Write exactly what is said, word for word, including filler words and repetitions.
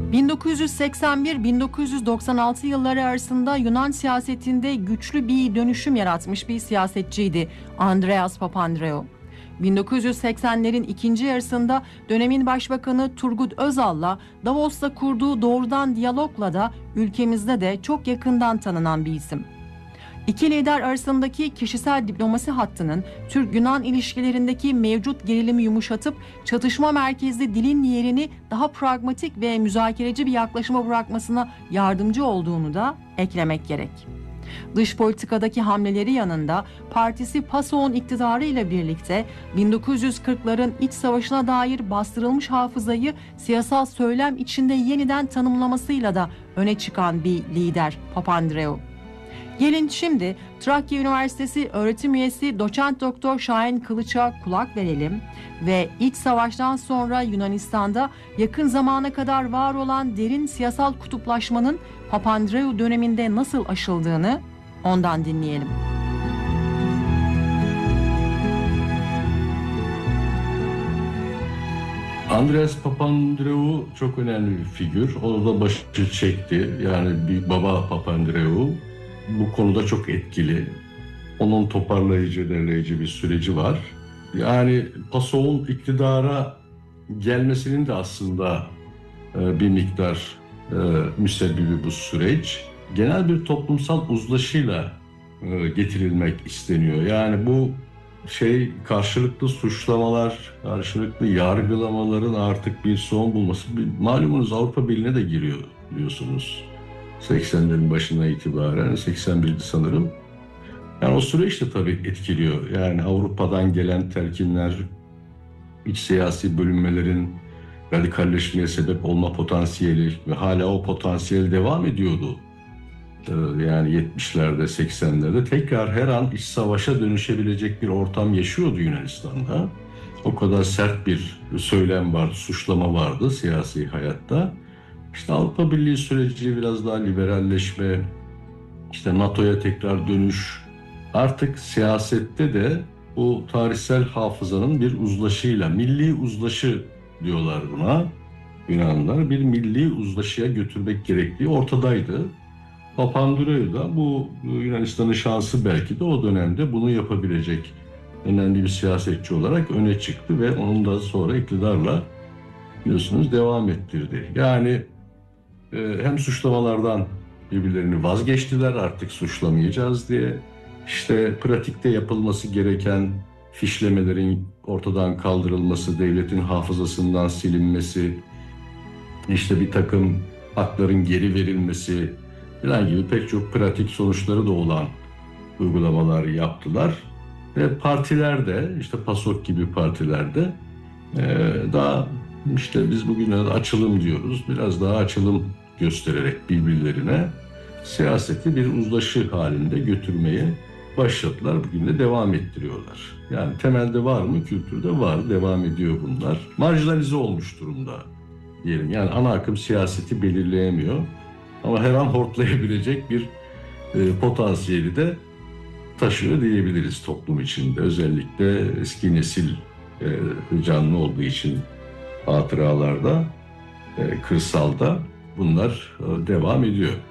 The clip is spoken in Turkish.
bin dokuz yüz seksen bir - bin dokuz yüz doksan altı yılları arasında Yunan siyasetinde güçlü bir dönüşüm yaratmış bir siyasetçiydi Andreas Papandreou. bin dokuz yüz seksenlerin ikinci yarısında dönemin başbakanı Turgut Özal'la Davos'ta kurduğu doğrudan diyalogla da ülkemizde de çok yakından tanınan bir isim. İki lider arasındaki kişisel diplomasi hattının Türk-Yunan ilişkilerindeki mevcut gerilimi yumuşatıp çatışma merkezli dilin yerini daha pragmatik ve müzakereci bir yaklaşıma bırakmasına yardımcı olduğunu da eklemek gerek. Dış politikadaki hamleleri yanında partisi PASOK'un iktidarı ile birlikte bin dokuz yüz kırkların iç savaşına dair bastırılmış hafızayı siyasal söylem içinde yeniden tanımlamasıyla da öne çıkan bir lider Papandreou. Gelin şimdi Trakya Üniversitesi öğretim üyesi doçent doktor Şahin Kılıç'a kulak verelim ve iç savaştan sonra Yunanistan'da yakın zamana kadar var olan derin siyasal kutuplaşmanın Papandreou döneminde nasıl aşıldığını ondan dinleyelim. Andreas Papandreou çok önemli bir figür. Onu da başı çekti. Yani bir baba Papandreou. Bu konuda çok etkili. Onun toparlayıcı, derleyici bir süreci var. Yani PASOK'un iktidara gelmesinin de aslında e, bir miktar e, müsebbibi bu süreç. Genel bir toplumsal uzlaşıyla e, getirilmek isteniyor. Yani bu şey karşılıklı suçlamalar, karşılıklı yargılamaların artık bir son bulması. Malumunuz Avrupa Birliği'ne de giriyor biliyorsunuz. seksenlerin başına itibaren, seksen birdi sanırım. Yani o süreç de tabii etkiliyor. Yani Avrupa'dan gelen telkinler, iç siyasi bölünmelerin radikalleşmeye sebep olma potansiyeli ve hala o potansiyel devam ediyordu. Yani yetmişlerde, seksenlerde tekrar her an iç savaşa dönüşebilecek bir ortam yaşıyordu Yunanistan'da. O kadar sert bir söylem vardı, suçlama vardı siyasi hayatta. İşte Avrupa Birliği süreci biraz daha liberalleşme, işte NATO'ya tekrar dönüş. Artık siyasette de bu tarihsel hafızanın bir uzlaşıyla, milli uzlaşı diyorlar buna Yunanlılar, bir milli uzlaşıya götürmek gerektiği ortadaydı. Papandreou da bu Yunanistan'ın şansı belki de o dönemde bunu yapabilecek önemli bir siyasetçi olarak öne çıktı ve onun da sonra iktidarla biliyorsunuz devam ettirdi. Yani hem suçlamalardan birbirlerini vazgeçtiler, artık suçlamayacağız diye. İşte pratikte yapılması gereken fişlemelerin ortadan kaldırılması, devletin hafızasından silinmesi, işte bir takım hakların geri verilmesi falan gibi pek çok pratik sonuçları da olan uygulamalar yaptılar. Ve partiler de, işte PASOK gibi partiler de daha işte biz bugün açılım diyoruz, biraz daha açılım göstererek birbirlerine siyaseti bir uzlaşı halinde götürmeye başladılar. Bugün de devam ettiriyorlar. Yani temelde var mı? Kültürde var. Devam ediyor bunlar. Marjinalize olmuş durumda diyelim. Yani ana akım siyaseti belirleyemiyor. Ama her an hortlayabilecek bir e, potansiyeli de taşıyor diyebiliriz toplum içinde. Özellikle eski nesil e, canlı olduğu için hatıralarda, e, kırsalda bunlar e, devam ediyor.